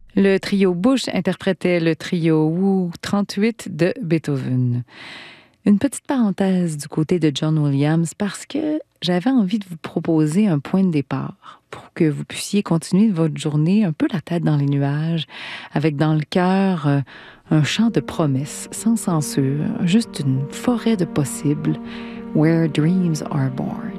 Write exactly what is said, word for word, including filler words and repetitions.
Le trio Bush interprétait le trio Woo trente-huit de Beethoven. Une petite parenthèse du côté de John Williams parce que j'avais envie de vous proposer un point de départ pour que vous puissiez continuer votre journée un peu la tête dans les nuages, avec dans le cœur euh, un chant de promesses, sans censure, juste une forêt de possibles, where dreams are born.